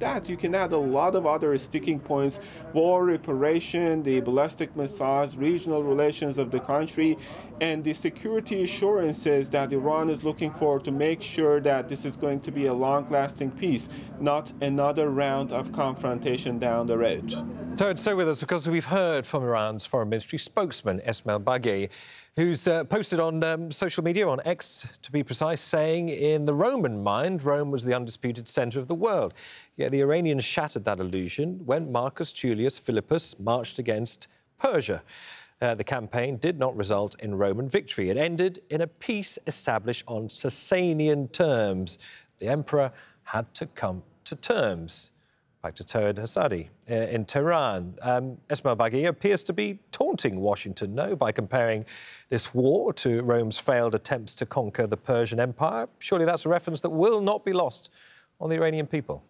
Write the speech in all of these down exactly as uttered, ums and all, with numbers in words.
that, you can add a lot of other sticking points: war reparation, the ballistic missiles, regional relations of the country, and the security assurances that Iran is looking for to make sure that this is going to be a long-lasting peace, not another round of confrontation down the road. Toad, stay with us, because we've heard from Iran's foreign ministry spokesman, Esmail Baghaei, who's uh, posted on um, social media, on X to be precise, saying in the Roman mind, Rome was the undisputed centre of the world. Yet the Iranians shattered that illusion when Marcus Julius Philippus marched against Persia. Uh, the campaign did not result in Roman victory. It ended in a peace established on Sasanian terms. The emperor had to come to terms. Back to Towed Hassadi uh, in Tehran. Um, Esmail Baghaei appears to be taunting Washington, no, by comparing this war to Rome's failed attempts to conquer the Persian Empire. Surely that's a reference that will not be lost on the Iranian people.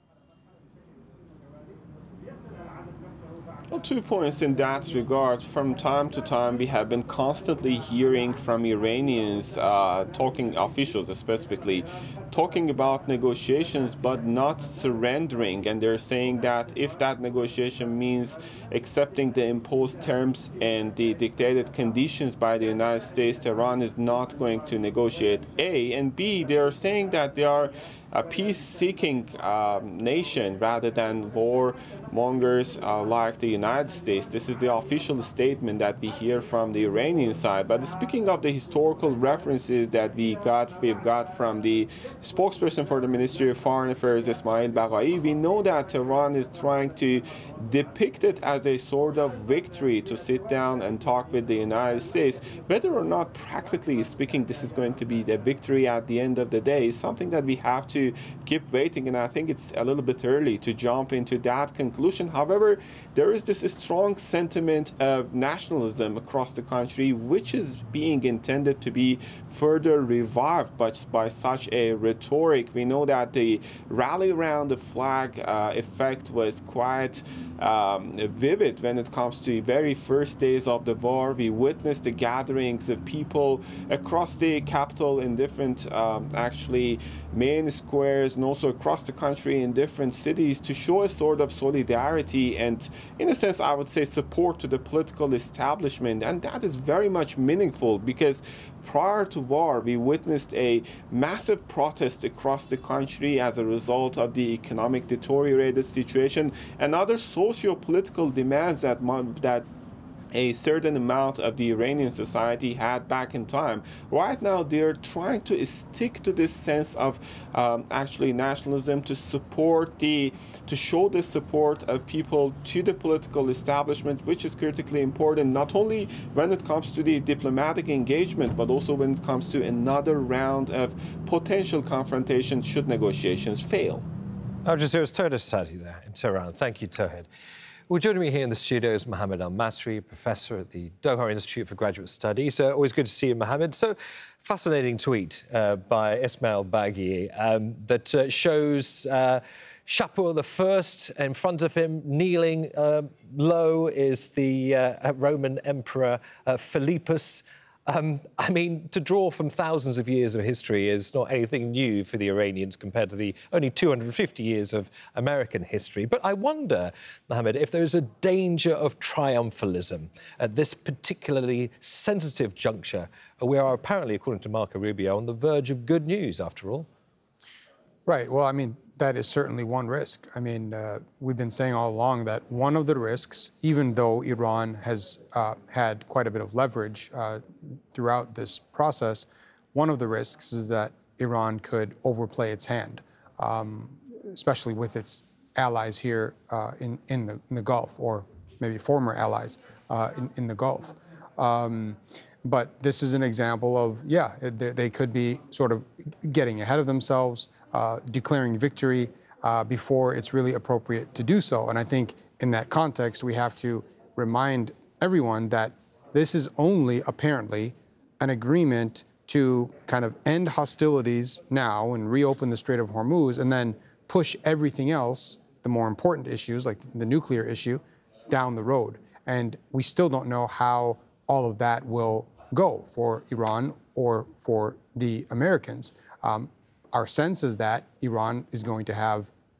Well, two points in that regard. From time to time, we have been constantly hearing from Iranians, uh, talking officials specifically, talking about negotiations but not surrendering. And they're saying that if that negotiation means accepting the imposed terms and the dictated conditions by the United States, Tehran is not going to negotiate. A. And B, they are saying that they are a peace-seeking um, nation rather than warmongers uh, like the United States. This is the official statement that we hear from the Iranian side. But speaking of the historical references that we got, we've got from the spokesperson for the Ministry of Foreign Affairs, Esmail Baghaei, we know that Tehran is trying to depict it as a sort of victory to sit down and talk with the United States. Whether or not, practically speaking, this is going to be the victory at the end of the day is something that we have to keep waiting, and I think it's a little bit early to jump into that conclusion. However, there is this strong sentiment of nationalism across the country, which is being intended to be further revived by, by such a rhetoric. We know that the rally around the flag uh, effect was quite um, vivid when it comes to the very first days of the war. We witnessed the gatherings of people across the capital in different, um, actually, main squares, and also across the country in different cities, to show a sort of solidarity and, in a sense, I would say, support to the political establishment. And that is very much meaningful, because prior to war, we witnessed a massive protest across the country as a result of the economic deteriorated situation and other socio-political demands that that a certain amount of the Iranian society had back in time. Right now, they're trying to stick to this sense of um, actually nationalism, to support the, to show the support of people to the political establishment, which is critically important, not only when it comes to the diplomatic engagement, but also when it comes to another round of potential confrontation should negotiations fail. Al Jazeera's Towed Hassadi there in Tehran. Thank you, Towed. Well, joining me here in the studio is Mohammed Al-Masri, professor at the Doha Institute for Graduate Studies. Uh, always good to see you, Mohammed. So, fascinating tweet uh, by Esmail Baghaei um, that uh, shows uh, Shapur the First. In front of him, kneeling uh, low, is the uh, Roman Emperor uh, Philippus. Um, I mean, to draw from thousands of years of history is not anything new for the Iranians compared to the only two hundred fifty years of American history. But I wonder, Mohammed, if there is a danger of triumphalism at this particularly sensitive juncture. We are apparently, according to Marco Rubio, on the verge of good news, after all. Right. Well, I mean, that is certainly one risk. I mean, uh, we've been saying all along that one of the risks, even though Iran has uh, had quite a bit of leverage uh, throughout this process, one of the risks is that Iran could overplay its hand, um, especially with its allies here uh, in, in, the, in the Gulf, or maybe former allies uh, in, in the Gulf. Um, but this is an example of, yeah, they, they could be sort of getting ahead of themselves, Uh, declaring victory uh, before it's really appropriate to do so. And I think in that context, we have to remind everyone that this is only apparently an agreement to kind of end hostilities now and reopen the Strait of Hormuz, and then push everything else, the more important issues like the nuclear issue, down the road. And we still don't know how all of that will go for Iran or for the Americans. Um, Our sense is that Iran is going to have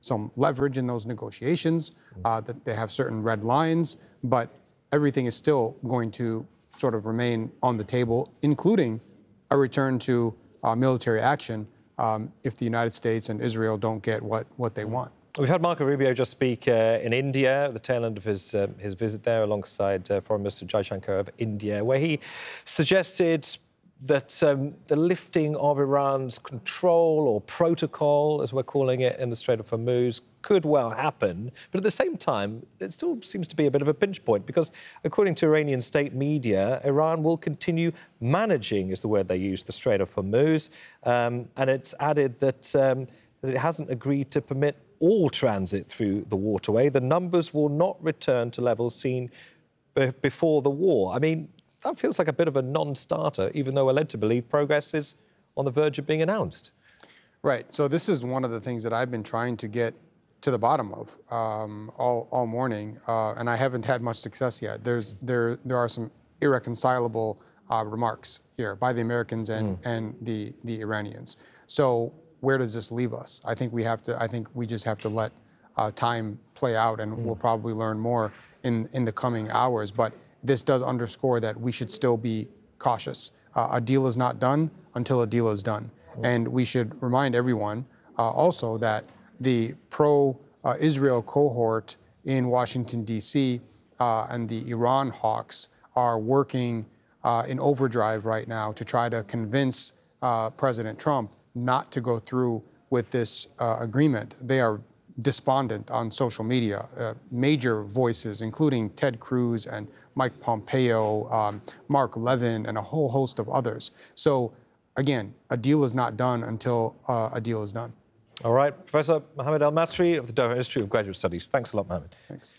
some leverage in those negotiations, uh, that they have certain red lines, but everything is still going to sort of remain on the table, including a return to uh, military action um, if the United States and Israel don't get what, what they want. We've had Marco Rubio just speak uh, in India at the tail end of his, uh, his visit there alongside uh, Foreign Minister Jaishankar of India, where he suggested that um, the lifting of Iran's control or protocol, as we're calling it, in the Strait of Hormuz could well happen. But at the same time, it still seems to be a bit of a pinch point because, according to Iranian state media, Iran will continue managing, is the word they use, the Strait of Hormuz. Um, and it's added that, um, that it hasn't agreed to permit all transit through the waterway. The numbers will not return to levels seen b before the war. I mean, that feels like a bit of a non-starter, even though we're led to believe progress is on the verge of being announced. Right. So this is one of the things that I've been trying to get to the bottom of um, all, all morning, uh, and I haven't had much success yet. There's there there are some irreconcilable uh, remarks here by the Americans and mm. and the the Iranians. So where does this leave us? I think we have to. I think we just have to let uh, time play out, and mm. we'll probably learn more in in the coming hours. But this does underscore that we should still be cautious. Uh, a deal is not done until a deal is done. Mm. And we should remind everyone uh, also that the pro-Israel uh, cohort in Washington, D C uh, and the Iran hawks are working uh, in overdrive right now to try to convince uh, President Trump not to go through with this uh, agreement. They are despondent on social media. Uh, major voices, including Ted Cruz and Mike Pompeo, um, Mark Levin, and a whole host of others. So, again, a deal is not done until uh, a deal is done. All right. Professor Mohammed Al-Masri of the Doha Institute of Graduate Studies. Thanks a lot, Mohammed. Thanks.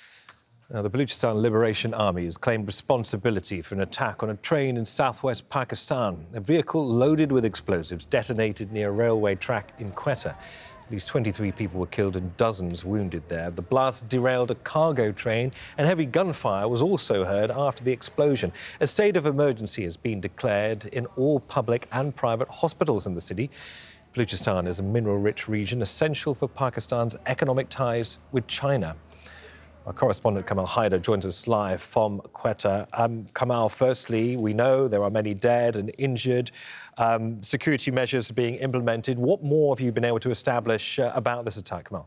Now, the Balochistan Liberation Army has claimed responsibility for an attack on a train in southwest Pakistan. A vehicle loaded with explosives detonated near a railway track in Quetta. At least twenty-three people were killed and dozens wounded there. The blast derailed a cargo train, and heavy gunfire was also heard after the explosion. A state of emergency has been declared in all public and private hospitals in the city. Balochistan is a mineral-rich region essential for Pakistan's economic ties with China. Our correspondent Kamal Haider joins us live from Quetta. Um, Kamal, firstly, we know there are many dead and injured. Um, security measures are being implemented. What more have you been able to establish uh, about this attack, Kamal?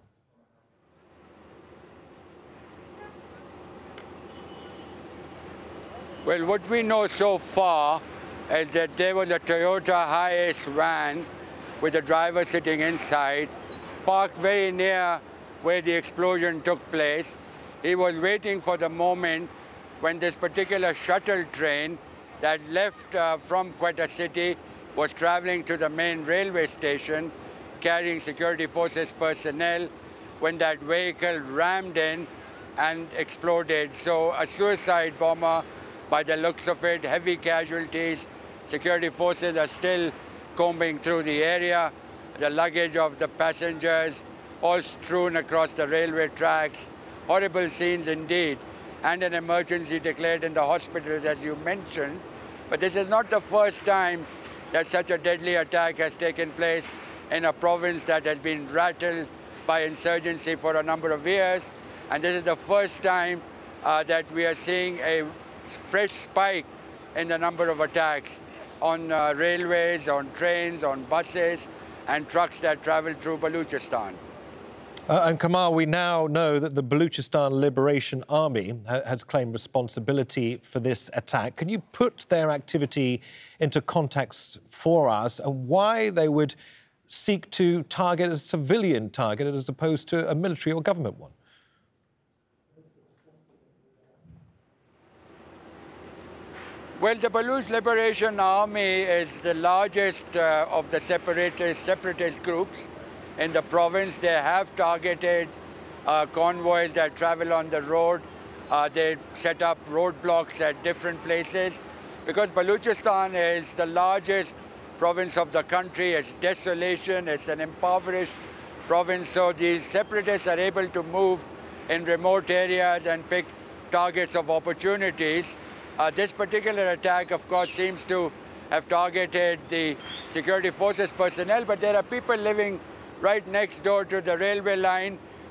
Well, what we know so far is that there was a Toyota Hiace van with a driver sitting inside, parked very near where the explosion took place. He was waiting for the moment when this particular shuttle train that left uh, from Quetta City was traveling to the main railway station, carrying security forces personnel, when that vehicle rammed in and exploded. So a suicide bomber by the looks of it, heavy casualties. Security forces are still combing through the area. The luggage of the passengers all strewn across the railway tracks. Horrible scenes indeed, and an emergency declared in the hospitals, as you mentioned. But this is not the first time that such a deadly attack has taken place in a province that has been rattled by insurgency for a number of years. And this is the first time uh, that we are seeing a fresh spike in the number of attacks on uh, railways, on trains, on buses, and trucks that travel through Balochistan. Uh, and Kamal, we now know that the Balochistan Liberation Army ha has claimed responsibility for this attack. Can you put their activity into context for us and why they would seek to target a civilian target as opposed to a military or government one? Well, the Baloch Liberation Army is the largest uh, of the separatist, separatist groups in the province. They have targeted uh, convoys that travel on the road. Uh, they set up roadblocks at different places. Because Balochistan is the largest province of the country, it's desolation, it's an impoverished province, so these separatists are able to move in remote areas and pick targets of opportunities. Uh, this particular attack, of course, seems to have targeted the security forces personnel, but there are people living right next door to the railway line.